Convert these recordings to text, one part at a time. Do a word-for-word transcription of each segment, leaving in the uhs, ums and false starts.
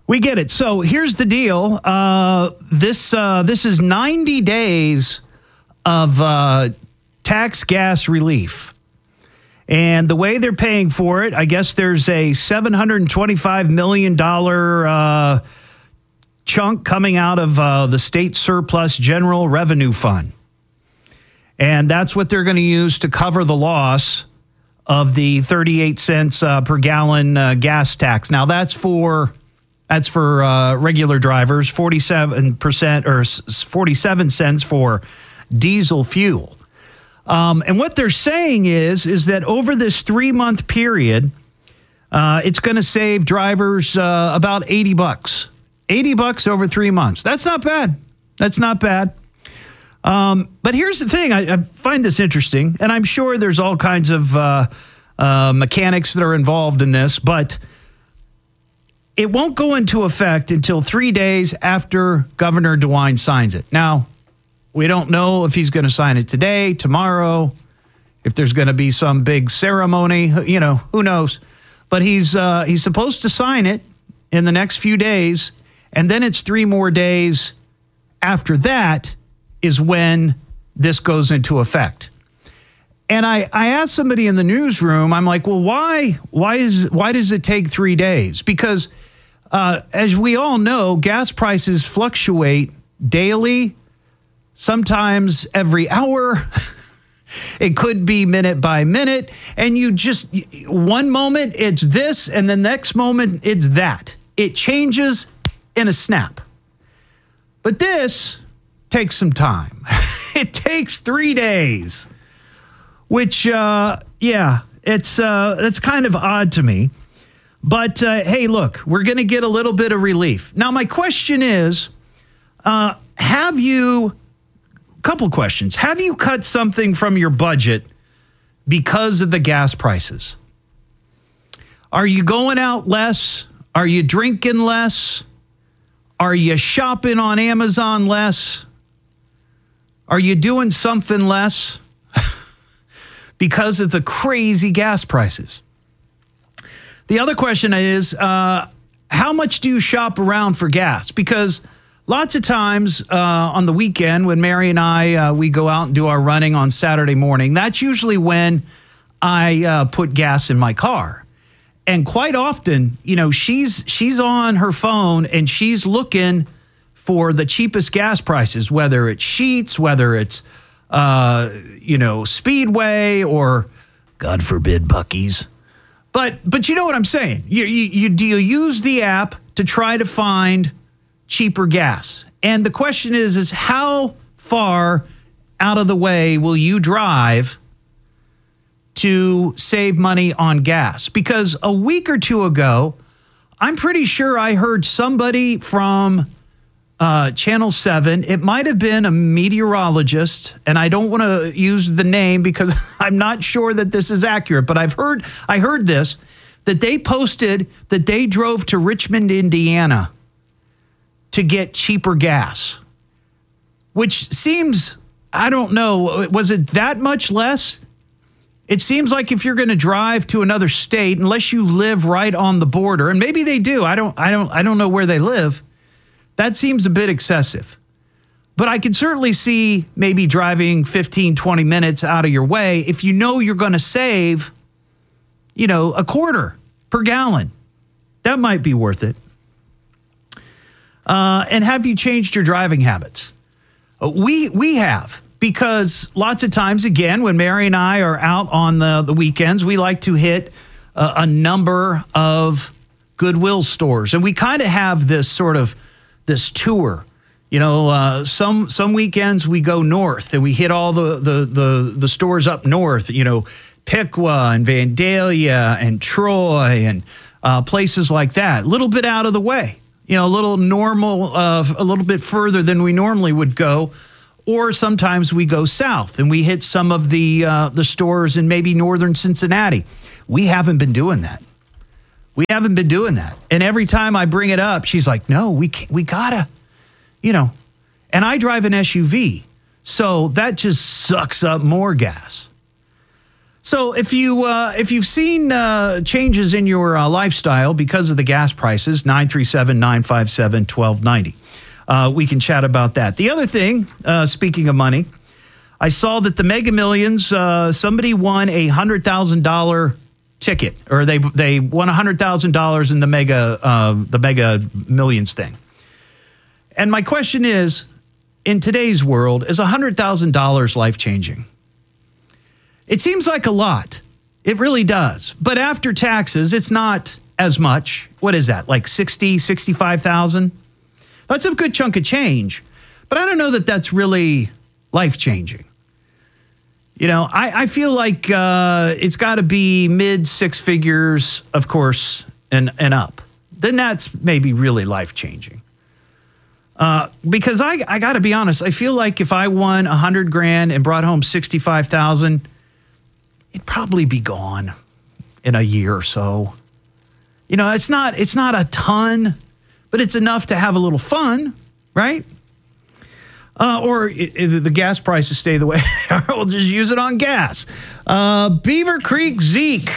We get it. So here's the deal. Uh, this uh, this is ninety days of uh, tax gas relief. And the way they're paying for it, I guess there's a seven hundred twenty-five million dollars uh, chunk coming out of uh, the state surplus general revenue fund. And that's what they're going to use to cover the loss of the thirty-eight cents uh, per gallon uh, gas tax. Now, that's for that's for uh, regular drivers, forty-seven percent or forty-seven cents for diesel fuel. Um, and what they're saying is, is that over this three-month period, uh, it's going to save drivers uh, about eighty bucks. eighty bucks over three months. That's not bad. That's not bad. Um, but here's the thing. I, I find this interesting, and I'm sure there's all kinds of uh, uh, mechanics that are involved in this, but it won't go into effect until three days after Governor DeWine signs it. Now, we don't know if he's going to sign it today, tomorrow, if there's going to be some big ceremony, you know, who knows. But he's uh, he's supposed to sign it in the next few days, and then it's three more days after that is when this goes into effect. And I, I asked somebody in the newsroom, I'm like, well, why why is why does it take three days? Because uh, as we all know, gas prices fluctuate daily, sometimes every hour. It could be minute by minute. And you just, one moment it's this, and the next moment it's that. It changes in a snap. But this takes some time. It takes three days, which, uh, yeah, it's uh, it's kind of odd to me. But, uh, hey, look, we're going to get a little bit of relief. Now, my question is, uh, have you... Couple questions. Have you cut something from your budget because of the gas prices? Are you going out less? Are you drinking less? Are you shopping on Amazon less? Are you doing something less because of the crazy gas prices? The other question is, uh, how much do you shop around for gas? Because lots of times uh, on the weekend when Mary and I, uh, we go out and do our running on Saturday morning, that's usually when I uh, put gas in my car. And quite often, you know, she's she's on her phone and she's looking for the cheapest gas prices, whether it's Sheetz, whether it's, uh, you know, Speedway or, God forbid, Buc-ee's. But but you know what I'm saying? You, you, you, do you use the app to try to find cheaper gas? And the question is, is how far out of the way will you drive to save money on gas? Because a week or two ago, I'm pretty sure I heard somebody from uh, Channel seven. It might have been a meteorologist, and I don't want to use the name because I'm not sure that this is accurate, but I've heard, I heard this, that they posted that they drove to Richmond, Indiana to get cheaper gas, which seems, I don't know, was it that much less? It seems like if you're going to drive to another state, unless you live right on the border, and maybe they do, I don't, I don't, I don't know where they live, that seems a bit excessive. But I could certainly see maybe driving fifteen, twenty minutes out of your way if you know you're going to save, you know, a quarter per gallon. That might be worth it. Uh, and have you changed your driving habits? Uh, we we have, because lots of times, again, when Mary and I are out on the, the weekends, we like to hit uh, a number of Goodwill stores. And we kind of have this sort of, this tour. You know, uh, some some weekends we go north and we hit all the, the, the, the stores up north, you know, Piqua and Vandalia and Troy and uh, places like that. A little bit out of the way. You know, a little normal, uh, a little bit further than we normally would go. Or sometimes we go south and we hit some of the uh, the stores in maybe northern Cincinnati. We haven't been doing that. We haven't been doing that. And every time I bring it up, she's like, no, we can't, we gotta, you know. And I drive an S U V, so that just sucks up more gas. So if you uh, if you've seen uh, changes in your uh, lifestyle because of the gas prices, nine three seven, nine five seven, one two nine zero. Uh, we can chat about that. The other thing, uh, speaking of money, I saw that the Mega Millions, uh, somebody won a one hundred thousand dollars ticket, or they they won one hundred thousand dollars in the Mega uh, the Mega Millions thing. And my question is, in today's world, is one hundred thousand dollars life-changing? It seems like a lot. It really does. But after taxes, it's not as much. What is that, like sixty, sixty-five thousand? That's a good chunk of change. But I don't know that that's really life-changing. You know, I, I feel like uh, it's got to be mid six figures, of course, and, and up. Then that's maybe really life-changing. Uh, because I, I got to be honest, I feel like if I won one hundred grand and brought home sixty-five thousand, it'd probably be gone in a year or so. You know, it's not it's not a ton, but it's enough to have a little fun, right? Uh, or if the gas prices stay the way they are, we'll just use it on gas. Uh, Beaver Creek Zeke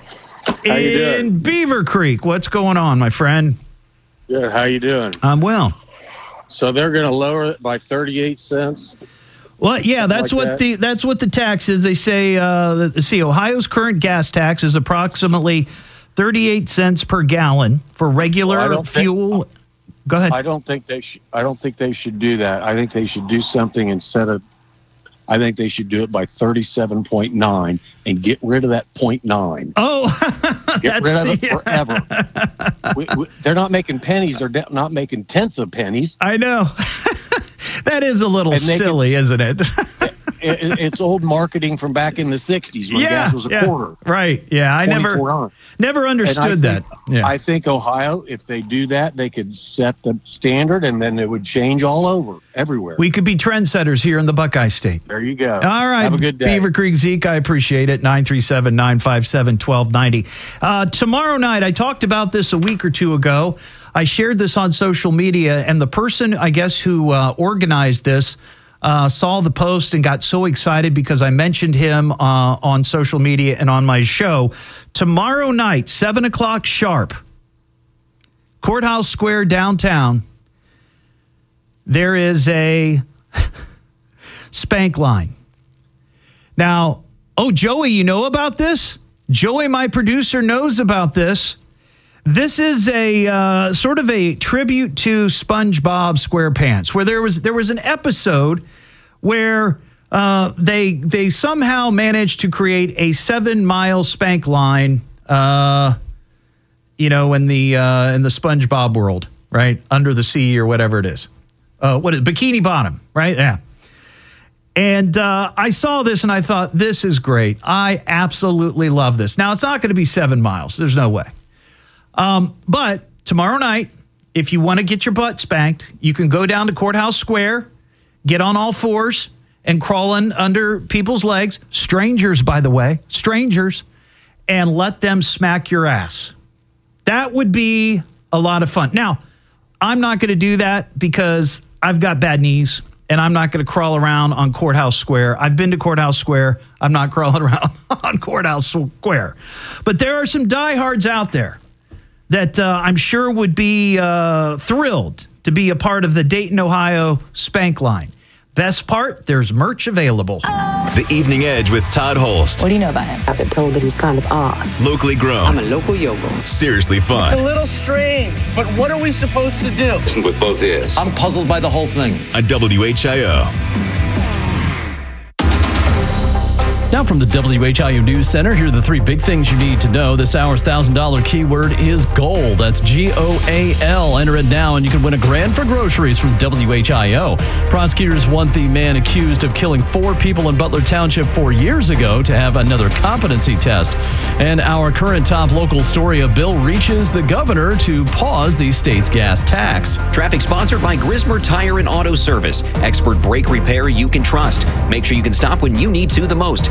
in Beaver Creek. What's going on, my friend? Good. How you doing? I'm well. So they're going to lower it by thirty-eight cents. Well, yeah, that's like what that. the that's what the tax is. They say, uh, see, Ohio's current gas tax is approximately thirty-eight cents per gallon for regular Well, fuel. Think, Go ahead. I don't think they should. I don't think they should do that. I think they should do something instead of. I think they should do it by thirty-seven point nine and get rid of that point nine. Oh, get that's, rid of it yeah. forever. we, we, they're not making pennies. They're de- not making tenths of pennies. I know. That is a little silly, can, isn't it? it, it? It's old marketing from back in the sixties when yeah, gas was a yeah, quarter. Right. Yeah, I never on. never understood think, that. Yeah. I think Ohio, if they do that, they could set the standard and then it would change all over, everywhere. We could be trendsetters here in the Buckeye State. There you go. All right. Have a good day. Beaver Creek Zeke, I appreciate it. nine three seven, nine five seven, one two nine zero. Uh, tomorrow night, I talked about this a week or two ago. I shared this on social media, and the person, I guess, who uh, organized this uh, saw the post and got so excited because I mentioned him uh, on social media and on my show. Tomorrow night, seven o'clock sharp, Courthouse Square downtown, there is a spank line. Now, oh, Joey, you know about this? Joey, my producer, knows about this. This is a uh, sort of a tribute to SpongeBob SquarePants, where there was there was an episode where uh, they they somehow managed to create a seven mile spank line, uh, you know, in the uh, in the SpongeBob world, right, under the sea or whatever it is. Uh, what is Bikini Bottom, right? Yeah. And uh, I saw this and I thought, this is great. I absolutely love this. Now, it's not going to be seven miles. There's no way. Um, but tomorrow night, if you want to get your butt spanked, you can go down to Courthouse Square, get on all fours, and crawl in under people's legs, strangers, by the way, strangers, and let them smack your ass. That would be a lot of fun. Now, I'm not going to do that because I've got bad knees, and I'm not going to crawl around on Courthouse Square. I've been to Courthouse Square. I'm not crawling around on Courthouse Square. But there are some diehards out there that uh, I'm sure would be uh, thrilled to be a part of the Dayton, Ohio Spank Line. Best part, there's merch available. The Evening Edge with Todd Holst. What do you know about him? I've been told that he's kind of odd. Locally grown. I'm a local yogo. Seriously fun. It's a little strange, but what are we supposed to do? Listen with both ears. I'm puzzled by the whole thing. On W H I O. Now from the W H I O News Center, here are the three big things you need to know. This hour's one thousand dollars keyword is goal. That's G O A L. Enter it now and you can win a grand for groceries from W H I O. Prosecutors want the man accused of killing four people in Butler Township four years ago to have another competency test. And our current top local story, a bill reaches the governor to pause the state's gas tax. Traffic sponsored by Grismer Tire and Auto Service. Expert brake repair you can trust. Make sure you can stop when you need to the most.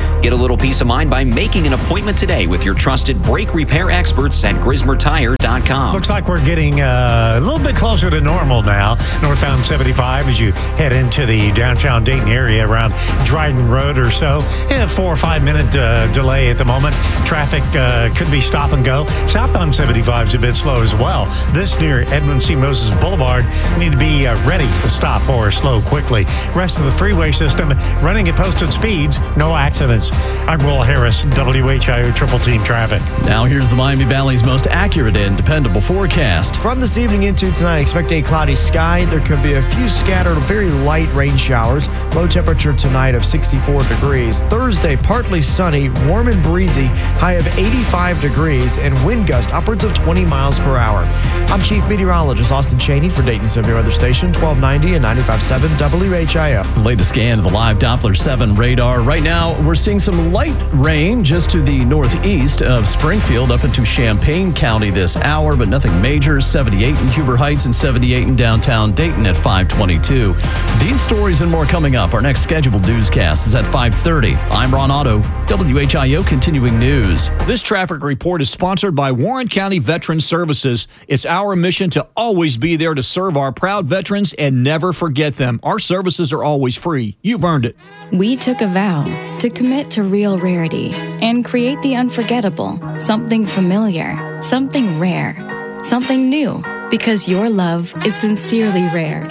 Get a little peace of mind by making an appointment today with your trusted brake repair experts at Grismer Tire dot com. Looks like we're getting uh, a little bit closer to normal now. Northbound seventy-five as you head into the downtown Dayton area around Dryden Road or so. In a four or five minute uh, delay at the moment. Traffic uh, could be stop and go. Southbound seventy-five is a bit slow as well. This near Edmund C. Moses Boulevard need to be uh, ready to stop or slow quickly. Rest of the freeway system running at posted speeds. No accidents. I'm Roll Harris, W H I O Triple Team Traffic. Now here's the Miami Valley's most accurate and dependable forecast. From this evening into tonight, expect a cloudy sky. There could be a few scattered, very light rain showers. Low temperature tonight of sixty-four degrees. Thursday, partly sunny, warm and breezy, high of eighty-five degrees, and wind gust upwards of twenty miles per hour. I'm Chief Meteorologist Austin Cheney for Dayton Severe Weather Station, twelve ninety and ninety-five point seven W H I O. Latest scan of the live Doppler seven radar. Right now, we're seeing some light rain just to the northeast of Springfield up into Champaign County this hour, but nothing major. seventy-eight in Huber Heights and seventy-eight in downtown Dayton at five twenty-two. These stories and more coming up. Our next scheduled newscast is at five thirty. I'm Ron Otto, W H I O Continuing News. This traffic report is sponsored by Warren County Veterans Services. It's our mission to always be there to serve our proud veterans and never forget them. Our services are always free. You've earned it. We took a vow to commit to real rarity and create the unforgettable, something familiar, something rare, something new, because your love is sincerely rare.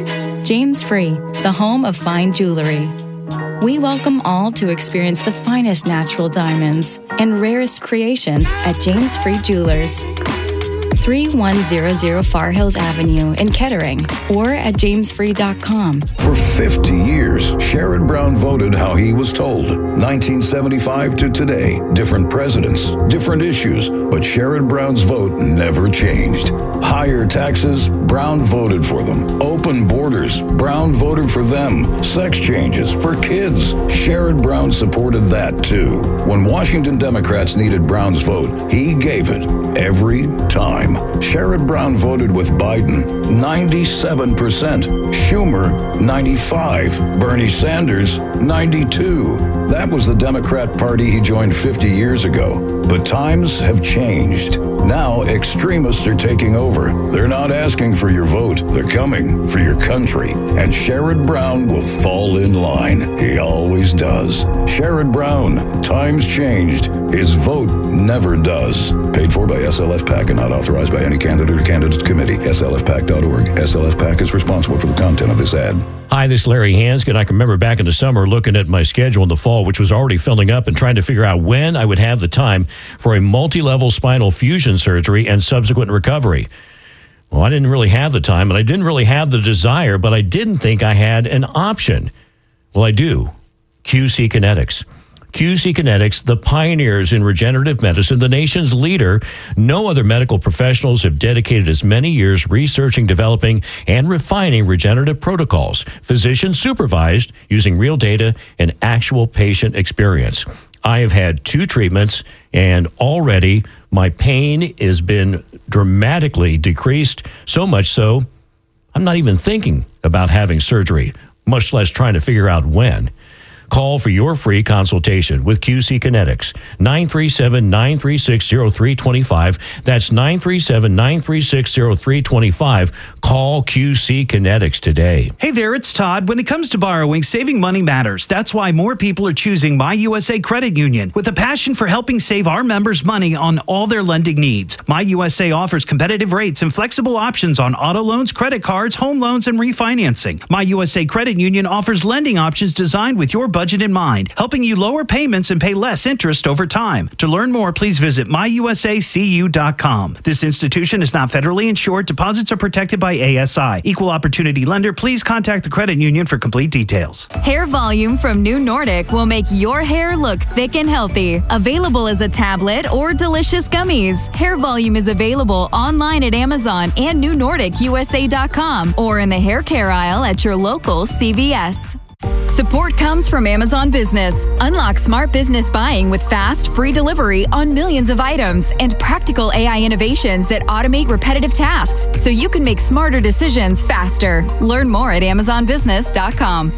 James Free, the home of fine jewelry. We welcome all to experience the finest natural diamonds and rarest creations at James Free Jewelers. thirty-one hundred Far Hills Avenue in Kettering or at james free dot com. For fifty years, Sherrod Brown voted how he was told. nineteen seventy-five to today, different presidents, different issues, but Sherrod Brown's vote never changed. Higher taxes, Brown voted for them. Open borders, Brown voted for them. Sex changes for kids, Sherrod Brown supported that too. When Washington Democrats needed Brown's vote, he gave it every time. Sherrod Brown voted with Biden, ninety-seven percent. Schumer, ninety-five. Bernie Sanders, ninety-two. That was the Democrat Party he joined fifty years ago. But times have changed. Now extremists are taking over. They're not asking for your vote. They're coming for your country. And Sherrod Brown will fall in line. He always does. Sherrod Brown, times changed. His vote never does. Paid for by S L F PAC and not authorized by any candidate or candidates committee. S L F PAC dot org. S L F PAC is responsible for the content of this ad. Hi, this is Larry Hanskin. I can remember back in the summer looking at my schedule in the fall, which was already filling up, and trying to figure out when I would have the time for a multi-level spinal fusion surgery and subsequent recovery. Well, I didn't really have the time, and I didn't really have the desire, but I didn't think I had an option. Well, I do. Q C Kinetics. Q C Kinetics, the pioneers in regenerative medicine, the nation's leader. No other medical professionals have dedicated as many years researching, developing, and refining regenerative protocols, physician supervised, using real data and actual patient experience. I have had two treatments, and already my pain has been dramatically decreased, so much so I'm not even thinking about having surgery, much less trying to figure out when. Call for your free consultation with Q C Kinetics, nine three seven, nine three six, zero three two five. That's nine three seven, nine three six, zero three two five. Call Q C Kinetics today. Hey there, it's Todd. When it comes to borrowing, saving money matters. That's why more people are choosing My U S A Credit Union. With a passion for helping save our members money on all their lending needs, My U S A offers competitive rates and flexible options on auto loans, credit cards, home loans, and refinancing. My U S A Credit Union offers lending options designed with your budget in mind, helping you lower payments and pay less interest over time. To learn more, please visit my u s a c u dot com. This institution is not federally insured. Deposits are protected by A S I. Equal opportunity lender. Please contact the credit union for complete details. Hair Volume from New Nordic will make your hair look thick and healthy. Available as a tablet or delicious gummies. Hair Volume is available online at Amazon and new nordic u s a dot com or in the hair care aisle at your local C V S. Support comes from Amazon Business. Unlock smart business buying with fast, free delivery on millions of items and practical A I innovations that automate repetitive tasks so you can make smarter decisions faster. Learn more at amazon business dot com.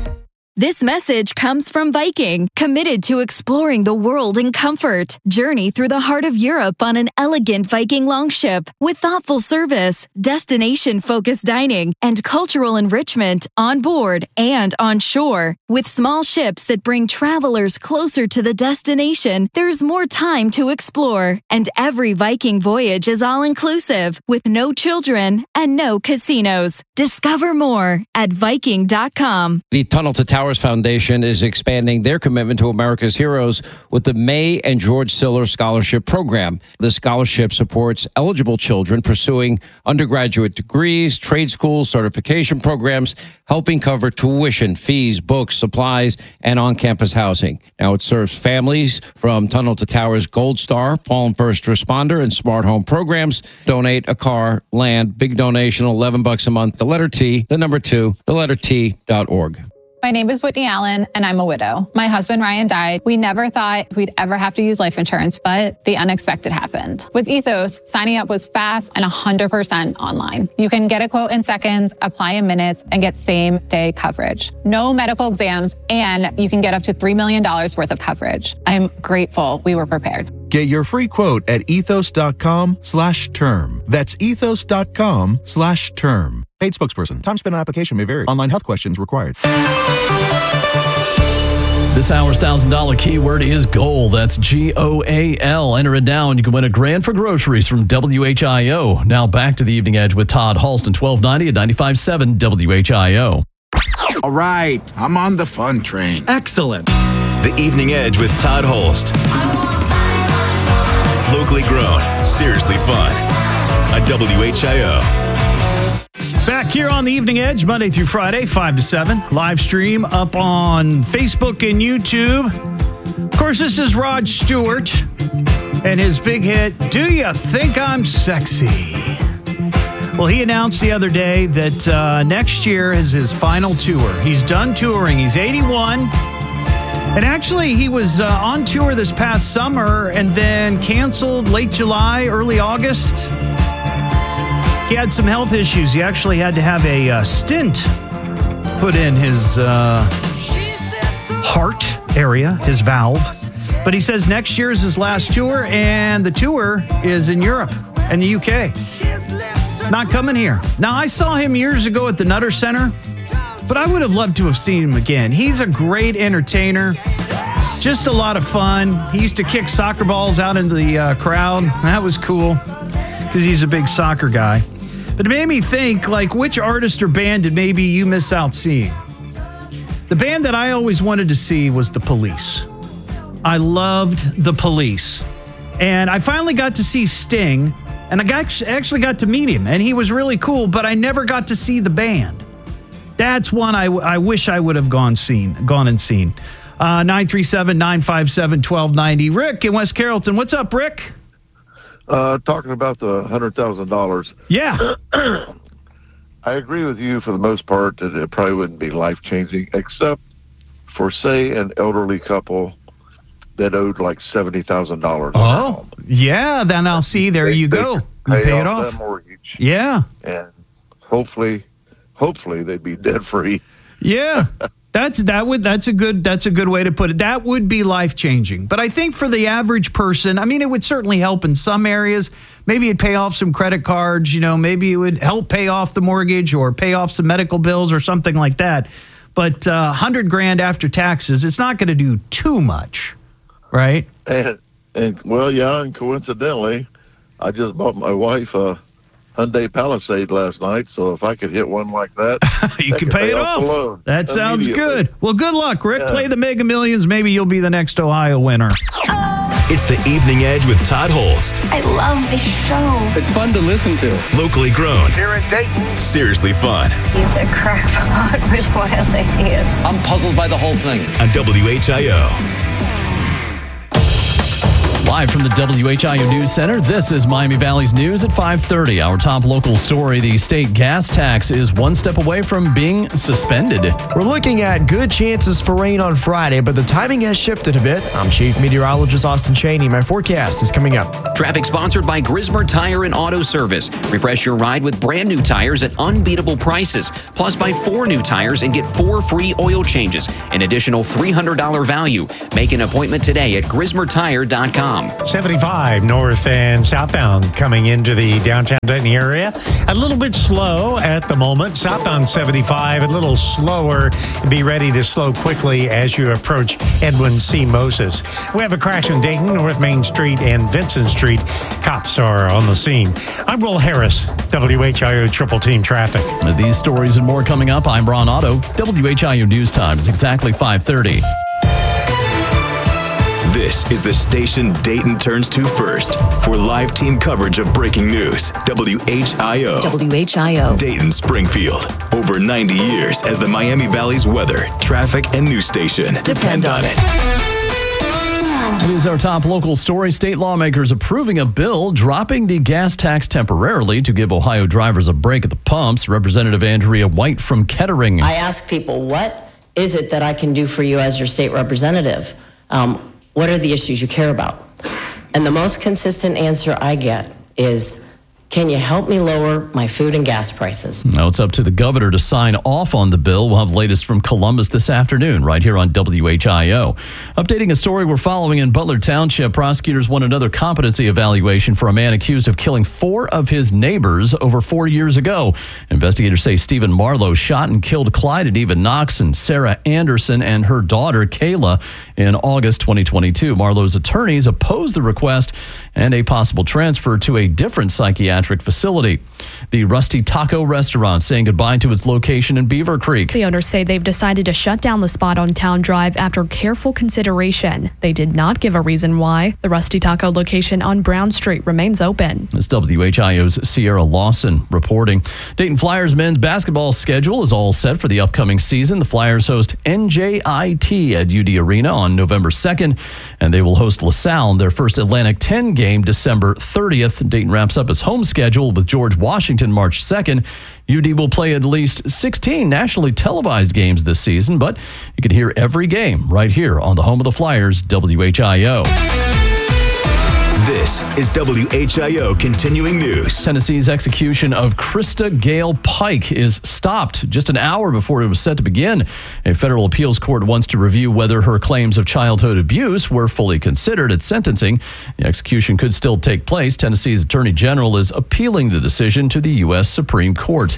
This message comes from Viking, committed to exploring the world in comfort. Journey through the heart of Europe on an elegant Viking longship with thoughtful service, destination-focused dining, and cultural enrichment on board and on shore. With small ships that bring travelers closer to the destination, there's more time to explore. And every Viking voyage is all-inclusive, with no children and no casinos. Discover more at Viking dot com. The Tunnel to Towers Foundation is expanding their commitment to America's heroes with the May and George Siller Scholarship Program. The scholarship supports eligible children pursuing undergraduate degrees, trade schools, certification programs, helping cover tuition, fees, books, supplies, and on-campus housing. Now it serves families from Tunnel to Towers Gold Star, Fallen First Responder, and Smart Home programs. Donate a car, land, big donation, eleven bucks a month. The letter T, the number two, the letter T dot org. My name is Whitney Allen, and I'm a widow. My husband, Ryan, died. We never thought we'd ever have to use life insurance, but the unexpected happened. With Ethos, signing up was fast and one hundred percent online. You can get a quote in seconds, apply in minutes, and get same-day coverage. No medical exams, and you can get up to three million dollars worth of coverage. I'm grateful we were prepared. Get your free quote at ethos.com slash term. That's ethos.com slash term. Paid spokesperson. Time spent on application may vary. Online health questions required. This hour's one thousand dollars keyword is goal. That's G O A L. Enter it now and you can win a grand for groceries from W H I O. Now back to the Evening Edge with Todd Halston, twelve ninety at ninety-five point seven W H I O. All right, I'm on the fun train. Excellent. The Evening Edge with Todd Holst. Locally grown, seriously fun. On W H I O. Back here on the Evening Edge, Monday through Friday, five to seven. Live stream up on Facebook and YouTube. Of course, this is Rod Stewart and his big hit, Do You Think I'm Sexy? Well, he announced the other day that uh, next year is his final tour. He's done touring. He's eighty-one. And actually, he was uh, on tour this past summer and then canceled late July, early August. He had some health issues. He actually had to have a uh, stent put in his uh, heart area, his valve. But he says next year is his last tour, and the tour is in Europe and the U K. Not coming here. Now, I saw him years ago at the Nutter Center, but I would have loved to have seen him again. He's a great entertainer. Just a lot of fun. He used to kick soccer balls out into the uh, crowd. That was cool because he's a big soccer guy. But it made me think, like, which artist or band did maybe you miss out seeing? The band that I always wanted to see was The Police. I loved The Police. And I finally got to see Sting, and I got, actually got to meet him, and he was really cool, but I never got to see the band. That's one I, I wish I would have gone seen, gone and seen. Uh, nine three seven, nine five seven, one two nine zero. Rick in West Carrollton. What's up, Rick? Uh, talking about the one hundred thousand dollars. Yeah. I agree with you for the most part that it probably wouldn't be life-changing, except for, say, an elderly couple that owed like seventy thousand dollars. Oh, yeah. Then I'll see. There they, you they go. You pay, pay off it off. That mortgage. Yeah. And hopefully, hopefully they'd be debt-free. Yeah. That's that would that's a good that's a good way to put it. That would be life-changing. But I think for the average person, I mean, it would certainly help in some areas. Maybe it'd pay off some credit cards, you know, maybe it would help pay off the mortgage or pay off some medical bills or something like that. But uh, one hundred grand after taxes, it's not going to do too much, right? And and well, yeah, and coincidentally, I just bought my wife a Hyundai Palisade last night, so if I could hit one like that, you can pay, pay it off. off. That sounds good. Well, good luck, Rick. Yeah. Play the Mega Millions. Maybe you'll be the next Ohio winner. It's the Evening Edge with Todd Holst. I love this show. It's fun to listen to. Locally grown. Here in Dayton. Seriously fun. He's a crackpot with wild ideas. I'm puzzled by the whole thing. On W H I O. Live from the W H I O News Center, this is Miami Valley's News at five thirty. Our top local story, the state gas tax is one step away from being suspended. We're looking at good chances for rain on Friday, but the timing has shifted a bit. I'm Chief Meteorologist Austin Cheney. My forecast is coming up. Traffic sponsored by Grismer Tire and Auto Service. Refresh your ride with brand new tires at unbeatable prices. Plus, buy four new tires and get four free oil changes. An additional three hundred dollars value. Make an appointment today at grismer tire dot com. seventy-five north and southbound coming into the downtown Dayton area. A little bit slow at the moment. Southbound seventy-five, a little slower. Be ready to slow quickly as you approach Edwin C. Moses. We have a crash in Dayton, North Main Street and Vincent Street. Cops are on the scene. I'm Will Harris, W H I O Triple Team Traffic. With these stories and more coming up, I'm Ron Otto. W H I O News Time is exactly five thirty. This is the station Dayton turns to first for live team coverage of breaking news. W H I O. W H I O. Dayton, Springfield. Over ninety years as the Miami Valley's weather, traffic, and news station. Depend on it. It is our top local story. State lawmakers approving a bill dropping the gas tax temporarily to give Ohio drivers a break at the pumps. Representative Andrea White from Kettering. I ask people, what is it that I can do for you as your state representative? Um, what are the issues you care about? And the most consistent answer I get is, can you help me lower my food and gas prices? Now it's up to the governor to sign off on the bill. We'll have the latest from Columbus this afternoon, right here on W H I O. Updating a story we're following in Butler Township, prosecutors want another competency evaluation for a man accused of killing four of his neighbors over four years ago. Investigators say Stephen Marlowe shot and killed Clyde and Eva Knox and Sarah Anderson and her daughter, Kayla, in August twenty twenty-two. Marlowe's attorneys opposed the request and a possible transfer to a different psychiatric facility. The Rusty Taco restaurant saying goodbye to its location in Beaver Creek. The owners say they've decided to shut down the spot on Town Drive after careful consideration. They did not give a reason why. The Rusty Taco location on Brown Street remains open. This is W H I O's Sierra Lawson reporting. Dayton Flyers men's basketball schedule is all set for the upcoming season. The Flyers host N J I T at U D Arena on November second, and they will host LaSalle in their first Atlantic ten game December thirtieth. Dayton wraps up its home schedule with George Washington March second. U D will play at least sixteen nationally televised games this season, but you can hear every game right here on the home of the Flyers, W H I O. This is W H I O Continuing News. Tennessee's execution of Krista Gale Pike is stopped just an hour before it was set to begin. A federal appeals court wants to review whether her claims of childhood abuse were fully considered at sentencing. The execution could still take place. Tennessee's Attorney General is appealing the decision to the U S Supreme Court.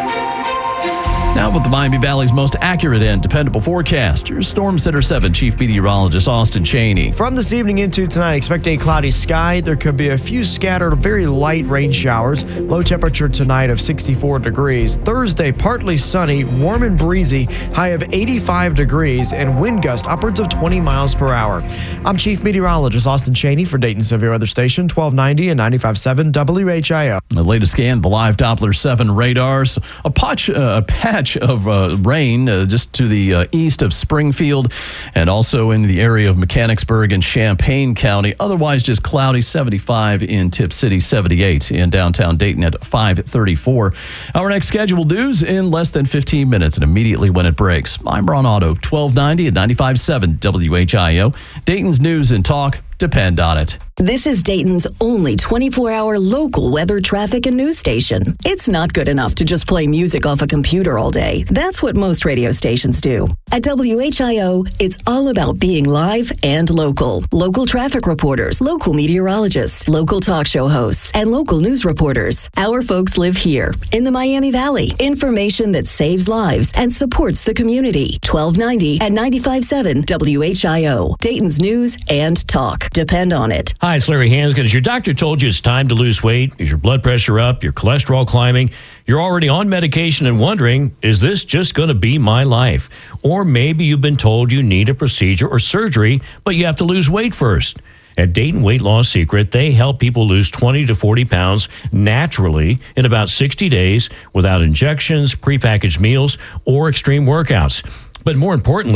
Now with the Miami Valley's most accurate and dependable forecast, your Storm Center seven Chief Meteorologist Austin Cheney. From this evening into tonight, expect a cloudy sky. There could be a few scattered, very light rain showers. Low temperature tonight of sixty-four degrees. Thursday, partly sunny, warm and breezy, high of eighty-five degrees, and wind gust upwards of twenty miles per hour. I'm Chief Meteorologist Austin Cheney for Dayton Severe Weather Station, twelve ninety and ninety-five point seven W H I O. The latest scan, the live Doppler seven radars, a patch, uh, a patch of uh, rain uh, just to the uh, east of Springfield and also in the area of Mechanicsburg and Champaign County. Otherwise, just cloudy, seventy-five in Tip City, seventy-eight in downtown Dayton at five thirty-four. Our next scheduled news in less than fifteen minutes and immediately when it breaks. I'm Ron Otto, twelve ninety and ninety-five point seven W H I O. Dayton's news and talk. Depend on it. This is Dayton's only twenty-four hour local weather, traffic, and news station. It's not good enough to just play music off a computer all day. That's what most radio stations do. At W H I O, it's all about being live and local. Local traffic reporters, local meteorologists, local talk show hosts, and local news reporters. Our folks live here in the Miami Valley. Information that saves lives and supports the community. twelve ninety and ninety-five point seven W H I O. Dayton's news and talk. Depend on it. Hi, it's Larry Hansgen. As your doctor told you it's time to lose weight, is your blood pressure up, your cholesterol climbing, you're already on medication and wondering, is this just going to be my life? Or maybe you've been told you need a procedure or surgery, but you have to lose weight first. At Dayton Weight Loss Secret, they help people lose twenty to forty pounds naturally in about sixty days without injections, prepackaged meals, or extreme workouts. But more importantly,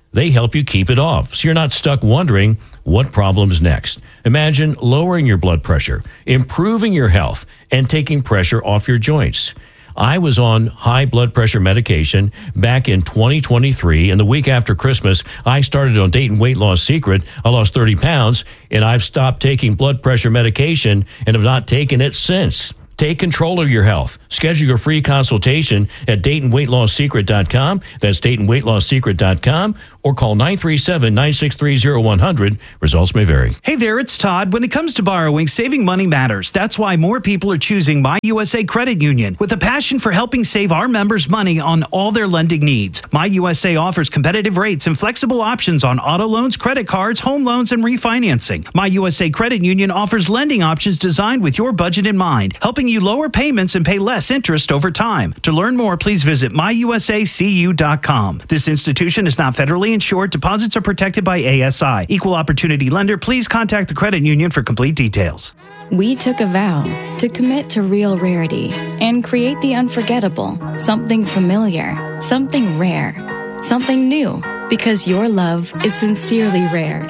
They help you keep it off, so you're not stuck wondering what problem's next. Imagine lowering your blood pressure, improving your health, and taking pressure off your joints. I was on high blood pressure medication back in twenty twenty-three, and the week after Christmas, I started on Dayton Weight Loss Secret. I lost thirty pounds, and I've stopped taking blood pressure medication and have not taken it since. Take control of your health. Schedule your free consultation at Dayton Weight Loss Secret dot com. That's Dayton Weight Loss Secret dot com. Or call nine three seven, nine six three, zero one zero zero. Results may vary. Hey there, it's Todd. When it comes to borrowing, saving money matters. That's why more people are choosing My U S A Credit Union with a passion for helping save our members money on all their lending needs. My U S A offers competitive rates and flexible options on auto loans, credit cards, home loans, and refinancing. My U S A Credit Union offers lending options designed with your budget in mind, helping you lower payments and pay less interest over time. To learn more, please visit my u s a c u dot com. This institution is not federally insured. Deposits are protected by A S I. Equal opportunity lender. Please contact the credit union for complete details. We took a vow to commit to real rarity and create the unforgettable, something familiar, something rare, something new, because your love is sincerely rare.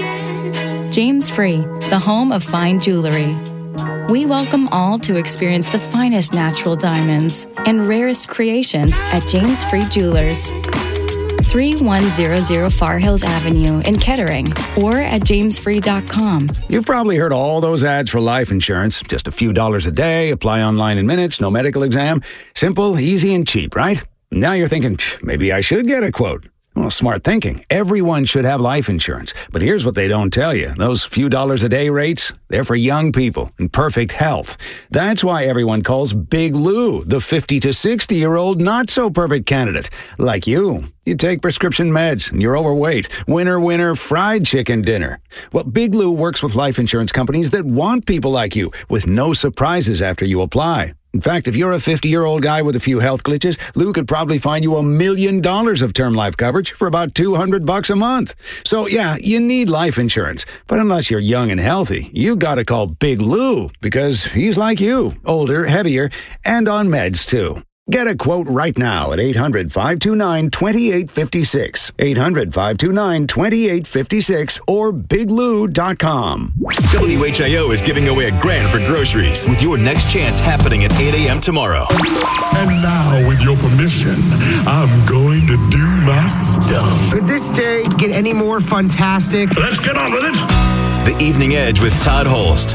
James Free, the home of fine jewelry. We welcome all to experience the finest natural diamonds and rarest creations at James Free Jewelers. thirty-one hundred Far Hills Avenue in Kettering or at james free dot com. You've probably heard all those ads for life insurance. Just a few dollars a day, apply online in minutes, no medical exam. Simple, easy, and cheap, right? Now you're thinking, maybe I should get a quote. Well, smart thinking. Everyone should have life insurance. But here's what they don't tell you. Those few dollars a day rates, they're for young people in perfect health. That's why everyone calls Big Lou the fifty to sixty-year-old not-so-perfect candidate. Like you. You take prescription meds and you're overweight. Winner, winner, fried chicken dinner. Well, Big Lou works with life insurance companies that want people like you with no surprises after you apply. In fact, if you're a fifty-year-old guy with a few health glitches, Lou could probably find you a million dollars of term life coverage for about two hundred bucks a month. So, yeah, you need life insurance. But unless you're young and healthy, you gotta call Big Lou because he's like you, older, heavier, and on meds, too. Get a quote right now at eight hundred, five two nine, two eight five six, eight hundred, five two nine, two eight five six, or big lou dot com. W H I O is giving away a grand for groceries with your next chance happening at eight a.m. tomorrow. And now, with your permission, I'm going to do my stuff. Could this day get any more fantastic? Let's get on with it. The Evening Edge with Todd Holst.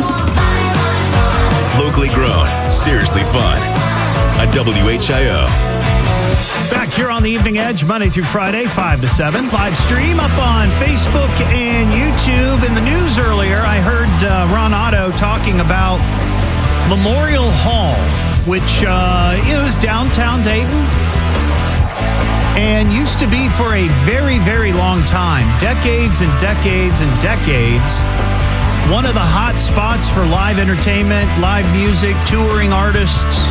Locally grown, seriously fun. On W H I O. Back here on the Evening Edge, Monday through Friday, five to seven. Live stream up on Facebook and YouTube. In the news earlier, I heard uh, Ron Otto talking about Memorial Hall, which uh, is downtown Dayton and used to be for a very, very long time, decades and decades and decades, one of the hot spots for live entertainment, live music, touring artists.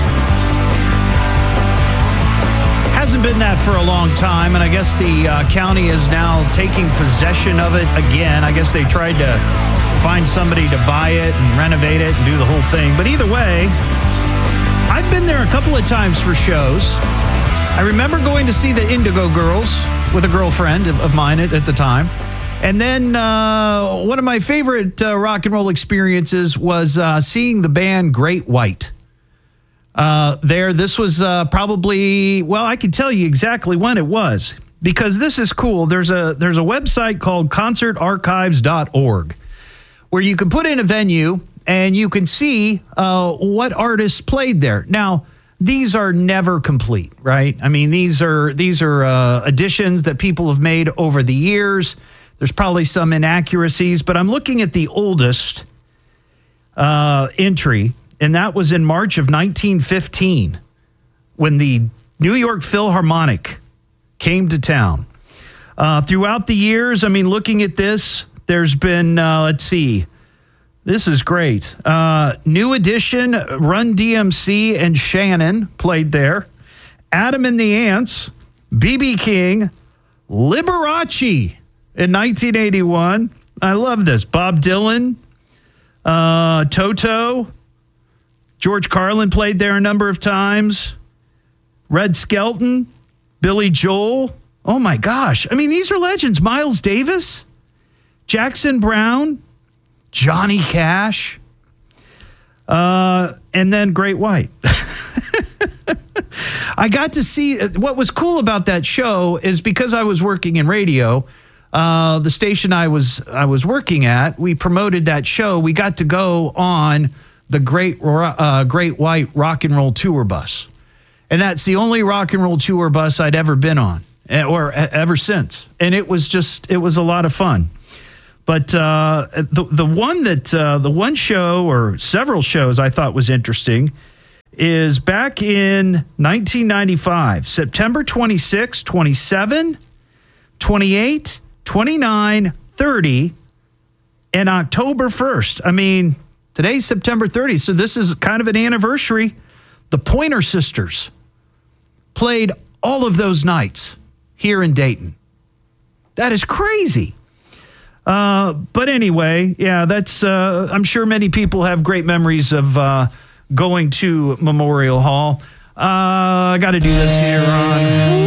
Hasn't been that for a long time, and I guess the uh, county is now taking possession of it again. I guess they tried to find somebody to buy it and renovate it and do the whole thing. But either way, I've been there a couple of times for shows. I remember going to see the Indigo Girls with a girlfriend of, of mine at, at the time. And then uh, one of my favorite uh, rock and roll experiences was uh, seeing the band Great White. Uh, there, this was uh, probably, well, I can tell you exactly when it was because this is cool. There's a there's a website called concert archives dot org where you can put in a venue and you can see uh, what artists played there. Now, these are never complete, right? I mean, these are these are uh, additions that people have made over the years. There's probably some inaccuracies, but I'm looking at the oldest uh, entry. And that was in March of nineteen fifteen when the New York Philharmonic came to town. Uh, throughout the years, I mean, looking at this, there's been, uh, let's see, this is great. Uh, New Edition, Run D M C, and Shannon played there. Adam and the Ants, B B King, Liberace in nineteen eighty-one. I love this. Bob Dylan, uh, Toto. George Carlin played there a number of times. Red Skelton, Billy Joel, Oh my gosh. I mean, these are legends. Miles Davis, Jackson Brown, Johnny Cash, uh, and then Great White. I got to see, what was cool about that show is because I was working in radio, uh, the station I was I was working at, we promoted that show. We got to go on the Great uh, Great White Rock and Roll Tour bus. And that's the only rock and roll tour bus I'd ever been on, or ever since. And it was just, it was a lot of fun. But uh, the the one that uh, the one show or several shows I thought was interesting is back in nineteen ninety-five, September twenty-sixth, twenty-seven, twenty-eight, twenty-nine, thirty, and October first. I mean, today's September thirtieth, so this is kind of an anniversary. The Pointer Sisters played all of those nights here in Dayton. That is crazy. Uh, but anyway, yeah, that's, uh, I'm sure many people have great memories of uh, going to Memorial Hall. Uh, I got to do this here, Ron.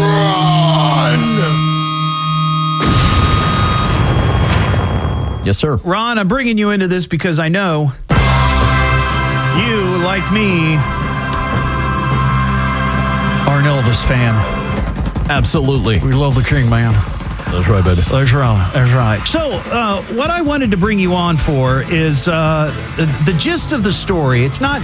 Ron! Yes, sir. Ron, I'm bringing you into this because I know you, like me, are an Elvis fan. Absolutely. We love the King, man. That's right, baby. That's right. That's right. So, uh, what I wanted to bring you on for is uh, the, the gist of the story. It's not.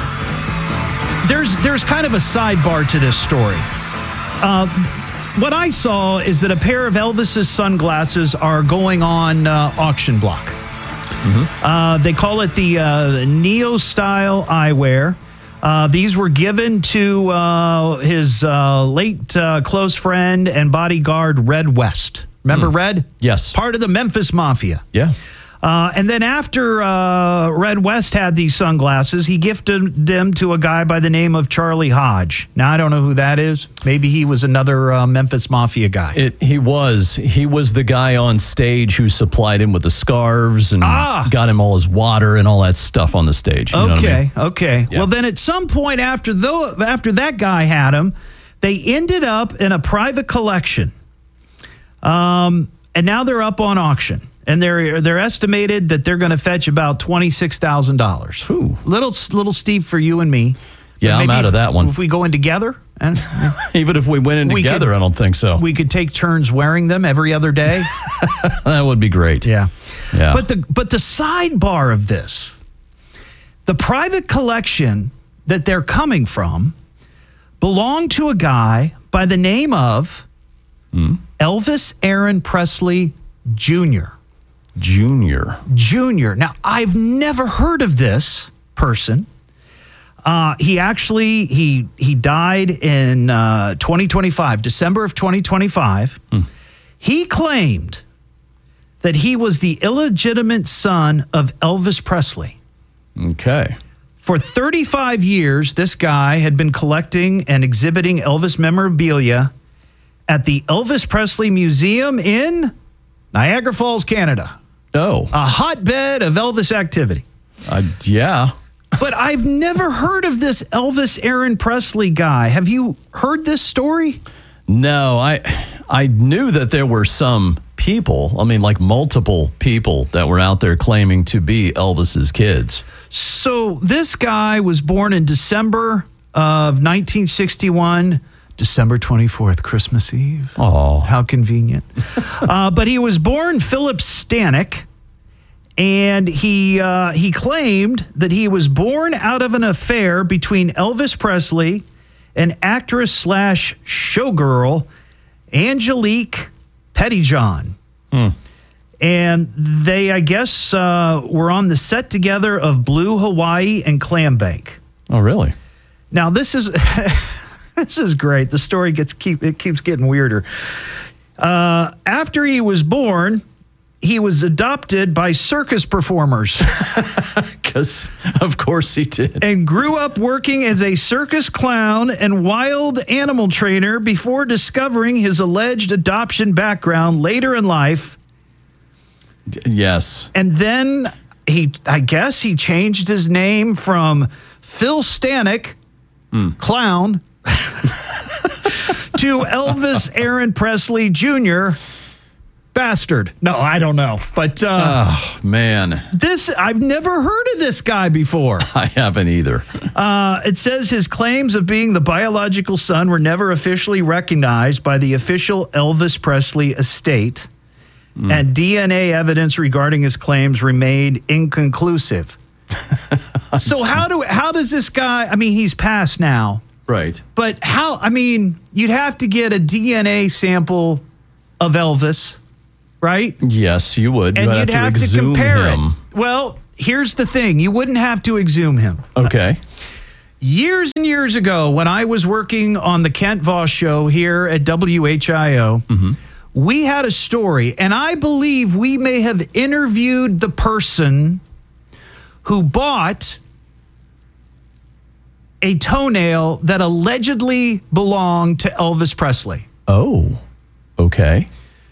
There's there's kind of a sidebar to this story. Uh, what I saw is that a pair of Elvis's sunglasses are going on uh, auction block. Mm-hmm. Uh, they call it the uh, Neo Style Eyewear. Uh, these were given to uh, his uh, late uh, close friend and bodyguard, Red West. Remember mm. Red? Yes. Part of the Memphis Mafia. Yeah. Uh, and then after uh, Red West had these sunglasses, he gifted them to a guy by the name of Charlie Hodge. Now, I don't know who that is. Maybe he was another uh, Memphis Mafia guy. It, he was. He was the guy on stage who supplied him with the scarves and ah. got him all his water and all that stuff on the stage. You know okay, what I mean? okay. Yeah. Well, then at some point after, though, after that guy had him, they ended up in a private collection. Um, and now they're up on auction. And they're they're estimated that they're going to fetch about twenty-six thousand dollars. Little little steep for you and me. Yeah, I'm out of that one. If we go in together, and even if we went in we together, could, I don't think so. We could take turns wearing them every other day. That would be great. Yeah, yeah. But the but the sidebar of this, the private collection that they're coming from, belonged to a guy by the name of mm. Elvis Aaron Presley Junior Junior. Junior. Now, I've never heard of this person. Uh, he actually, he he died in uh, twenty twenty-five, December of twenty twenty-five. Mm. He claimed that he was the illegitimate son of Elvis Presley. Okay. For thirty-five years, this guy had been collecting and exhibiting Elvis memorabilia at the Elvis Presley Museum in Niagara Falls, Canada. Oh. A hotbed of Elvis activity. Uh, yeah. But I've never heard of this Elvis Aaron Presley guy. Have you heard this story? No, I I knew that there were some people, I mean, like multiple people that were out there claiming to be Elvis's kids. So this guy was born in December of nineteen sixty-one. December twenty-fourth, Christmas Eve. Oh, how convenient. uh, but he was born Philip Stanek, and he uh, he claimed that he was born out of an affair between Elvis Presley and actress slash showgirl Angelique Pettyjohn. Mm. And they, I guess, uh, were on the set together of Blue Hawaii and Clambake. Oh, really? Now, this is... This is great. The story gets keep it keeps getting weirder. Uh, after he was born, he was adopted by circus performers. Because, of course, he did. And grew up working as a circus clown and wild animal trainer before discovering his alleged adoption background later in life. Yes. And then he, I guess, he changed his name from Phil Stanek, mm. clown, to Elvis Aaron Presley Junior Bastard. No, I don't know. But uh, oh, man. This, I've never heard of this guy before. I haven't either. Uh, it says his claims of being the biological son were never officially recognized by the official Elvis Presley estate, mm. and D N A evidence regarding his claims remained inconclusive. So how do how does this guy, I mean, he's passed now. Right. But how, I mean, you'd have to get a D N A sample of Elvis, right? Yes, you would. And you you'd have, have to, to exhume compare him. it. Well, here's the thing. You wouldn't have to exhume him. Okay. Years and years ago, when I was working on the Kent Voss show here at W H I O, mm-hmm. we had a story, and I believe we may have interviewed the person who bought a toenail that allegedly belonged to Elvis Presley. Oh, okay.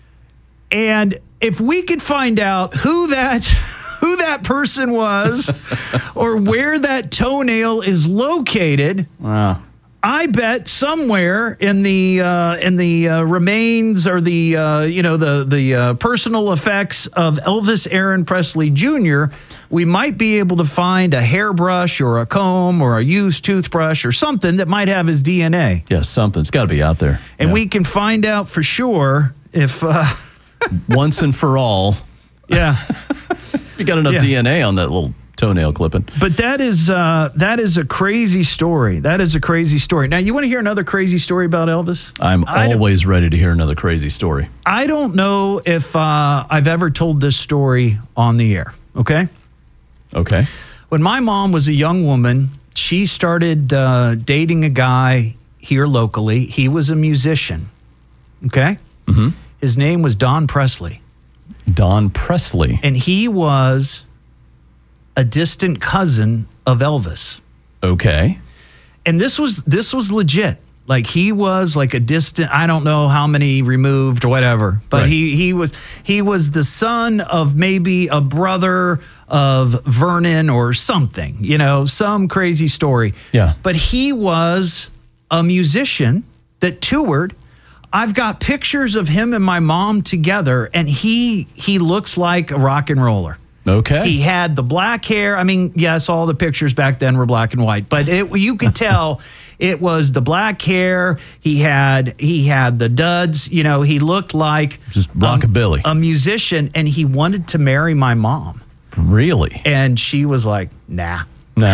And if we could find out who that who that person was or where that toenail is located, wow. I bet somewhere in the uh, in the uh, remains or the uh, you know the the uh, personal effects of Elvis Aaron Presley Junior, we might be able to find a hairbrush or a comb or a used toothbrush or something that might have his D N A. Yeah, something's got to be out there. And yeah. we can find out for sure if uh, once and for all. Yeah, if you got enough yeah. D N A on that little toenail clipping. But that is uh, that is a crazy story. That is a crazy story. Now, you want to hear another crazy story about Elvis? I'm I always ready to hear another crazy story. I don't know if uh, I've ever told this story on the air. Okay. Okay. When my mom was a young woman, she started uh, dating a guy here locally. He was a musician. Okay. Mm-hmm. His name was Don Presley. Don Presley. And he was a distant cousin of Elvis. Okay. And this was this was legit. Like he was like a distant, I don't know how many removed or whatever, but Right. he he was he was the son of maybe a brother of Vernon or something, you know, some crazy story. Yeah. But he was a musician that toured. I've got pictures of him and my mom together, and he he looks like a rock and roller. Okay. He had the black hair. I mean, yes, all the pictures back then were black and white, but it, you could tell it was the black hair. He had he had the duds. You know, he looked like just rockabilly, um, a musician, and he wanted to marry my mom. Really? And she was like, "Nah, nah."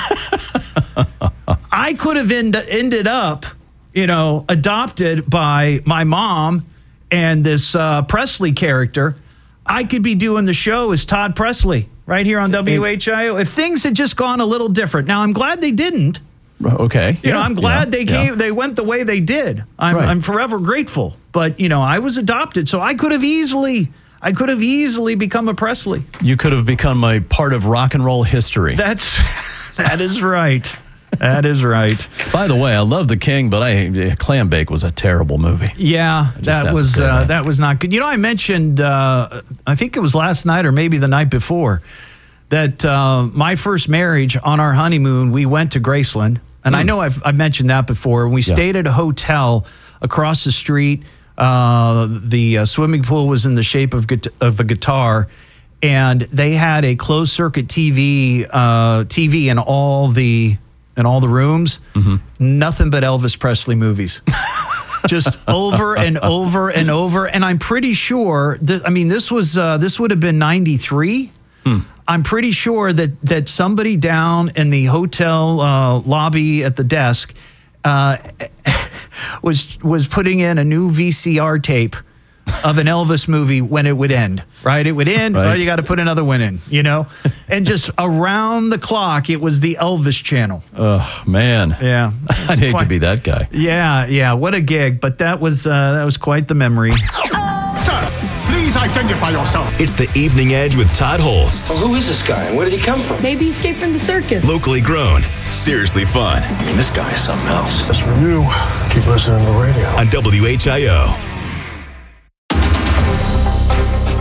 I could have end, ended up, you know, adopted by my mom and this uh, Presley character. I could be doing the show as Todd Presley right here on W H I O if things had just gone a little different. Now, I'm glad they didn't. Okay. You know, I'm glad yeah, they yeah. came. They went the way they did. I'm, Right. I'm forever grateful. But you know, I was adopted, so I could have easily, I could have easily become a Presley. You could have become a part of rock and roll history. That's that is right. That is right. By the way, I love The King, but I Clam Bake was a terrible movie. Yeah, have that to was say uh, that. that was not good. You know, I mentioned, uh, I think it was last night or maybe the night before, that uh, my first marriage on our honeymoon, we went to Graceland. And I know I've, I've mentioned that before. We Yeah. stayed at a hotel across the street. Uh, the uh, swimming pool was in the shape of, guit- of a guitar. And they had a closed circuit T V uh, T V in all the in all the rooms. Mm-hmm. Nothing but Elvis Presley movies. Just over and over and over. And I'm pretty sure that, I mean, this was, uh, this would have been ninety-three. Hmm. I'm pretty sure that, that somebody down in the hotel uh, lobby at the desk uh, was, was putting in a new V C R tape of an Elvis movie when it would end, right? It would end, Right. oh, you got to put another one in, you know? And just around the clock, it was the Elvis channel. Oh, man. Yeah. I'd hate to be that guy. Yeah, yeah, what a gig! But that was uh, that was quite the memory. Please identify yourself. It's the Evening Edge with Todd Holst. Well, who is this guy and where did he come from? Maybe he escaped from the circus. Locally grown, seriously fun. I mean, this guy is something else. Just for you, keep listening to the radio. On W H I O.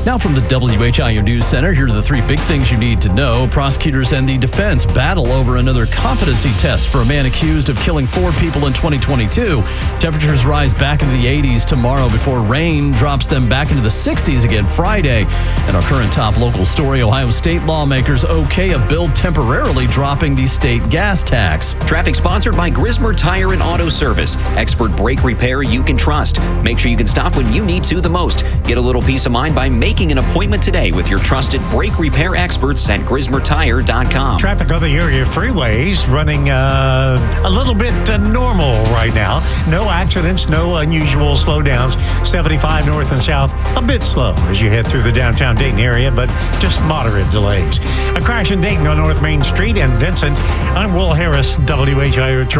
Now from the W H I O News Center, here are the three big things you need to know. Prosecutors and the defense battle over another competency test for a man accused of killing four people in twenty twenty-two. Temperatures rise back into the eighties tomorrow before rain drops them back into the sixties again Friday. And our current top local story, Ohio State lawmakers okay a bill temporarily dropping the state gas tax. Traffic sponsored by Grismer Tire and Auto Service. Expert brake repair you can trust. Make sure you can stop when you need to the most. Get a little peace of mind by making an appointment today with your trusted brake repair experts at grismer tire dot com. Traffic on the area freeways running uh, a little bit uh, normal right now. No accidents, no unusual slowdowns. seventy-five north and south, a bit slow as you head through the downtown Dayton area, but just moderate delays. A crash in Dayton on North Main Street and Vincent. I'm Will Harris, W H I O.